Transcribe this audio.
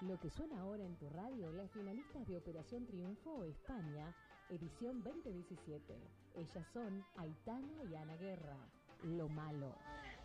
Lo que suena ahora en tu radio, las finalistas de Operación Triunfo España, edición 2017. Ellas son Aitana y Ana Guerra. Lo malo.